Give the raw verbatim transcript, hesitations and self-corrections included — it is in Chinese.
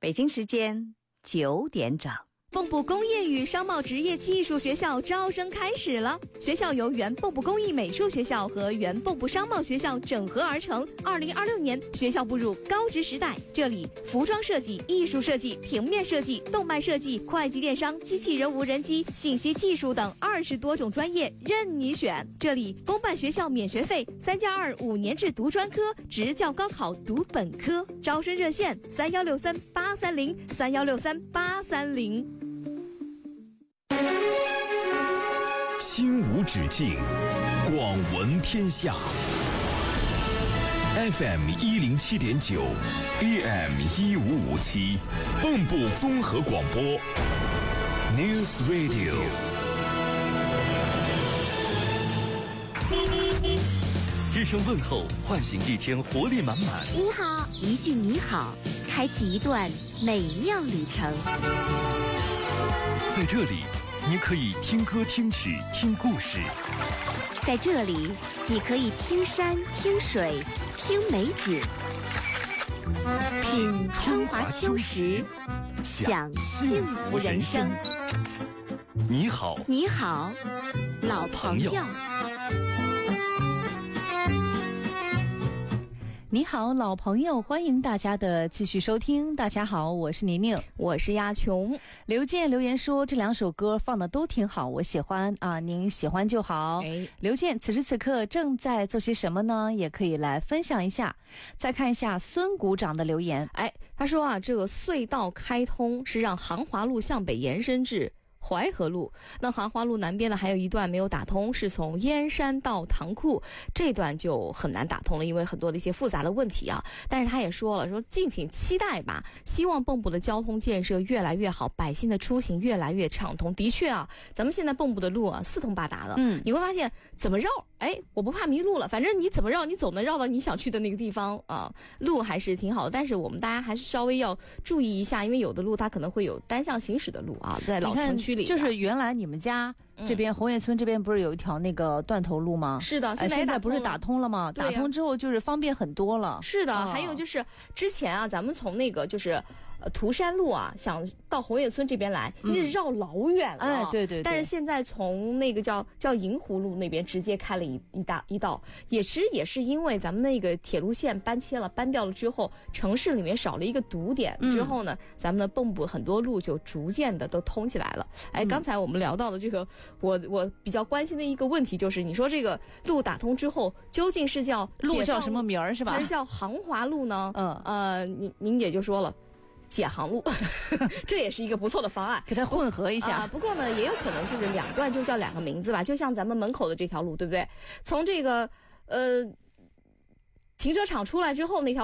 北京时间九点整。 蚌埠工业与商贸职业技术学校招生开始了，学校由原蚌埠工艺美术学校和原蚌埠商贸学校整合而成。二零二六年，学校步入高职时代，这里服装设计、艺术设计、平面设计、动漫设计、会计电商、机器人无人机、信息技术等二十多种专业任你选。这里公办学校免学费，三加二五年制读专科，职教高考读本科。招生热线：三幺六三八三零三幺六三八三零。 心无止境，广闻天下。F M 一零七点九 ，A M 一五五七，蚌埠综合广播 ，News Radio。 一声问候，唤醒一天活力满满。 你好，一句你好，开启一段美妙旅程。 在这里，你可以听歌、听曲、听故事。 在这里，你可以听山、听水、听美景，品春华秋实，享幸福人生。 你好， 你好，老朋友。 你好，老朋友，欢迎大家的继续收听。大家好，我是宁宁， 我是亚琼。 刘健留言说这两首歌放的都挺好，我喜欢啊，您喜欢就好。 哎， 刘健此时此刻正在做些什么呢？也可以来分享一下。再看一下孙股长的留言， 哎，他说啊，这个隧道开通是让杭华路向北延伸至淮河路，那杭华路南边呢还有一段没有打通，是从燕山到塘库，这段就很难打通了，因为很多的一些复杂的问题啊。但是他也说了，说敬请期待吧，希望蚌埠的交通建设越来越好，百姓的出行越来越畅通。的确啊，咱们现在蚌埠的路啊四通八达的，嗯，你会发现怎么绕，哎，我不怕迷路了，反正你怎么绕，你总能绕到你想去的那个地方啊，路还是挺好的。但是我们大家还是稍微要注意一下，因为有的路它可能会有单向行驶的路啊，在老城区。 就是原来你们家这边、嗯、红叶村这边不是有一条那个断头路吗？ 是的，现在, 哎、现在不是打通了吗？打通之后就是方便很多了。 是的、哦、还有就是之前啊咱们从那个就是呃涂山路啊想到红叶村这边来，你得绕老远了、 嗯、哎对 对, 对。 但是现在从那个叫叫银湖路那边直接开了一一大一道，也是也是因为咱们那个铁路线搬迁了搬掉了之后，城市里面少了一个堵点、嗯、之后呢，咱们的蚌埠很多路就逐渐的都通起来了。哎，刚才我们聊到了这个，我我比较关心的一个问题就是，你说这个路打通之后，究竟是叫路叫什么名儿是吧？ 还是叫杭华路呢？ 嗯呃，您您也就说了，解杭路，这也是一个不错的方案， 给它混合一下。 啊、不过呢，也有可能就是两段就叫两个名字吧，就像咱们门口的这条路，对不对？从这个呃停车场出来之后那条。